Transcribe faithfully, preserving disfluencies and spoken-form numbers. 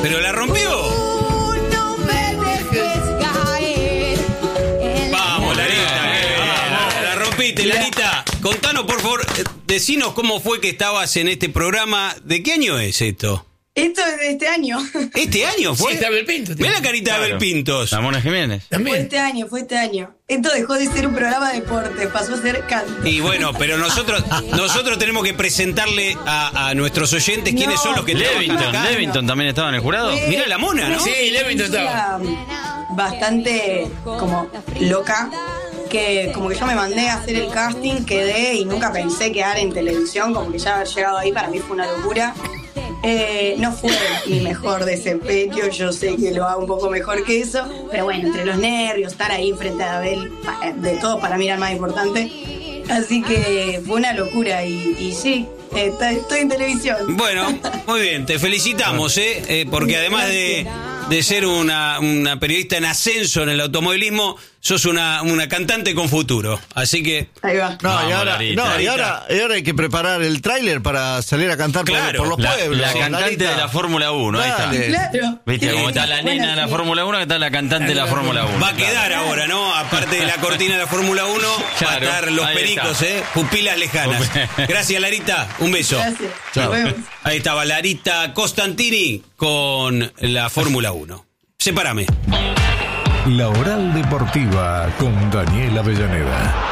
Pero la rompió. No me dejes caer. Vamos, Larita. eh, la, la rompiste, Larita. Contanos, por favor, eh, decinos cómo fue que estabas en este programa. ¿De qué año es esto? Esto es de este año. ¿Este año fue? Sí, está Abel Pintos. Mirá la carita Claro. de Abel Pintos. La Mona Jiménez. Fue También. este año, fue este año. Esto dejó de ser un programa de deporte, pasó a ser canto. Y bueno, pero nosotros nosotros tenemos que presentarle a, a nuestros oyentes quiénes No. son los que trabajan Levington, acá. Levington también estaba en el jurado. Fue- Mirá la mona, ¿no? Sí, Levington estaba. Una bastante como loca, que como que yo me mandé a hacer el casting, quedé y nunca pensé quedar en televisión, como que ya haber llegado ahí para mí fue una locura. Eh, no fue mi mejor desempeño, yo sé que lo hago un poco mejor que eso, pero bueno, entre los nervios, estar ahí frente a Abel, pa- de todo para mí era el más importante, así que fue una locura y, y sí, eh, está- estoy en televisión. Bueno, muy bien, te felicitamos, ¿eh? Eh, porque además de, de ser una, una periodista en ascenso en el automovilismo, sos una, una cantante con futuro. Así que, Ahí va. No, Vamos, y ahora, Larita. no, y ahora, y ahora hay que preparar el tráiler para salir a cantar por- Claro, por, los La, pueblos. la cantante Larita. de la Fórmula uno, ahí está. Dale. Claro. Viste, Sí. como está la Bueno, nena de la sí. Fórmula uno, que está la cantante de la Fórmula uno. va a quedar ahora, ¿no? Aparte de la cortina de la Fórmula uno, va a Claro, estar los ahí pericos, está. ¿eh? Pupilas lejanas. Gracias, Larita. Un beso. Gracias. Chao. Nos vemos. Ahí estaba Larita Costantini con la Fórmula uno. Sepárame. La Oral Deportiva con Daniel Avellaneda.